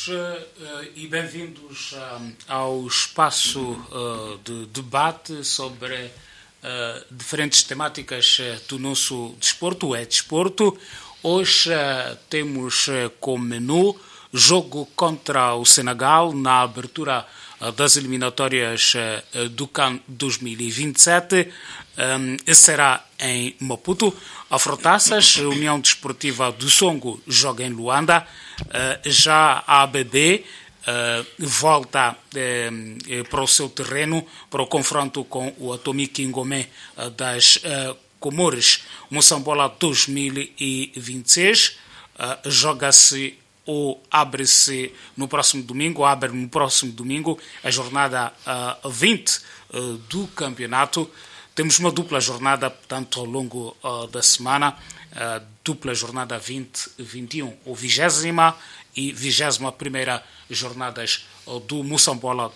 todos e bem-vindos ao espaço de debate sobre diferentes temáticas do nosso desporto. É desporto. Hoje temos como menu jogo contra o Senegal na abertura das eliminatórias do CAN 2027. Será em Maputo. Afrotaças, a União Desportiva do Songo joga em Luanda. Já a ABB volta para o seu terreno para o confronto com o Atomic Ngomé das Comores. Moçambola 2026 joga-se ou abre-se no próximo domingo, abre no próximo domingo a jornada 20 do campeonato. Temos uma dupla jornada, portanto, ao longo da semana, dupla jornada 20-21, ou 20ª e 21ª jornadas do Moçambola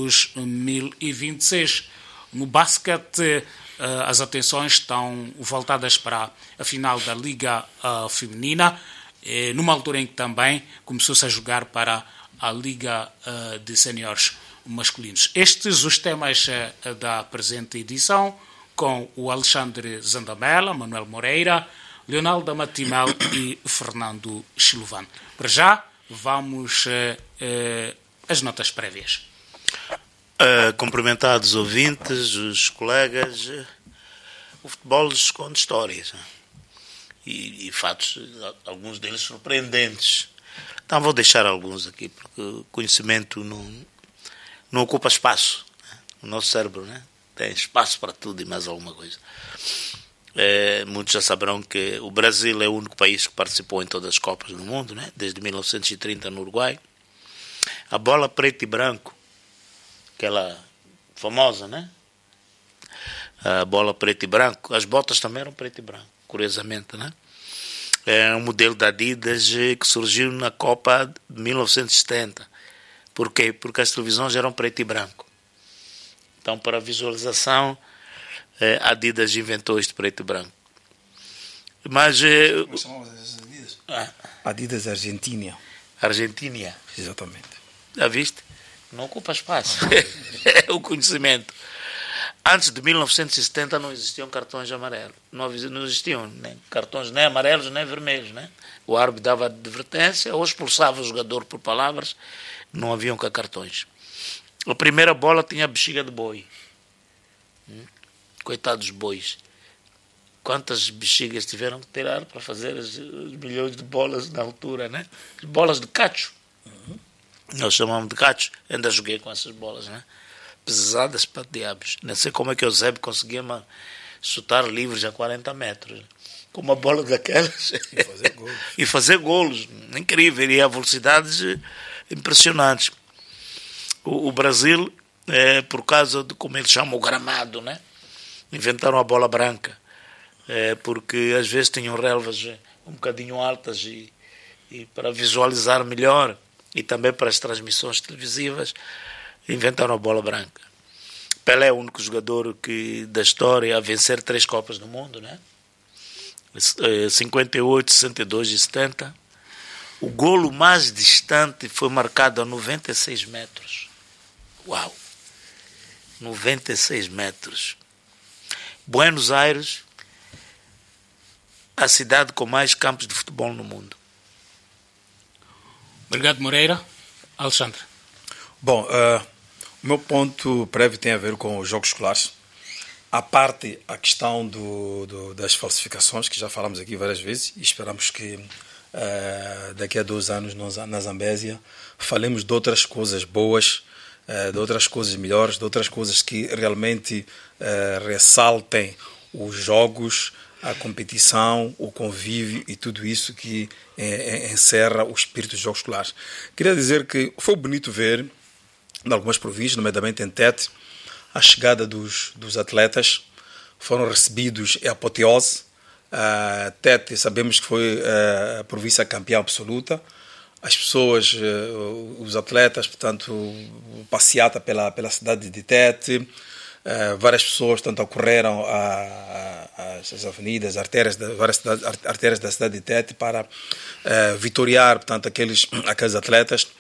2026. No basquete, as atenções estão voltadas para a final da Liga Feminina, numa altura em que também começou-se a jogar para a Liga de Séniores masculinos. Estes os temas da presente edição, com o Alexandre Zandamela, Manuel Moreira, Leonardo Matimel e Fernando Chilovano. Para já, vamos às notas prévias. Cumprimentados os ouvintes, os colegas, o futebol esconde histórias e fatos, alguns deles surpreendentes. Então vou deixar alguns aqui, porque o conhecimento não ocupa espaço. O nosso cérebro, né? Tem espaço para tudo e mais alguma coisa. Muitos já saberão que o Brasil é o único país que participou em todas as Copas do mundo, né? Desde 1930 no Uruguai. A bola preto e branco, aquela famosa, né? A bola preto e branco, as botas também eram preto e branco, curiosamente, né? É um modelo da Adidas que surgiu na Copa de 1970. Por quê? Porque as televisões eram preto e branco. Então, para visualização, a Adidas inventou este preto e branco. Mas... Como chamamos essas Adidas? Adidas Argentina. Argentina. Exatamente. Já viste? Não ocupa espaço. É o conhecimento. Antes de 1970 não existiam cartões amarelos. Não existiam nem cartões nem amarelos nem vermelhos. Né? O árbitro dava advertência ou expulsava o jogador por palavras. Não haviam cá cartões. A primeira bola tinha bexiga de boi. Coitados bois. Quantas bexigas tiveram que tirar para fazer os milhões de bolas na altura, né? Bolas de cacho. Nós chamamos de cacho. Ainda joguei com essas bolas, né? Pesadas para diabos. Não sei como é que o Eusébio conseguia chutar livres a 40 metros. Com uma bola daquelas. E fazer golos. E fazer golos. Incrível. E a velocidades impressionantes. O Brasil, por causa de, como eles chamam, o gramado, né? Inventaram a bola branca, porque às vezes tinham relvas um bocadinho altas e para visualizar melhor e também para as transmissões televisivas, inventaram a bola branca. Pelé é o único jogador da história a vencer 3 Copas do Mundo, né? 58, 62 e 70. O golo mais distante foi marcado a 96 metros. Uau! 96 metros. Buenos Aires, a cidade com mais campos de futebol no mundo. Obrigado, Moreira. Alexandre. Bom, o meu ponto prévio tem a ver com os jogos escolares. À parte a questão das falsificações, que já falamos aqui várias vezes, e esperamos que daqui a 2 anos na Zambésia falemos de outras coisas boas, de outras coisas melhores, de outras coisas que realmente ressaltem os jogos, a competição, o convívio e tudo isso que encerra o espírito dos jogos escolares. Queria dizer que foi bonito ver, em algumas províncias, nomeadamente em Tete, a chegada dos atletas. Foram recebidos em apoteose. Tete, sabemos que foi a província campeã absoluta. As pessoas, os atletas, portanto, passeata pela cidade de Tete. Várias pessoas, portanto, ocorreram às avenidas, várias artérias da cidade de Tete para vitoriar, portanto, aqueles atletas.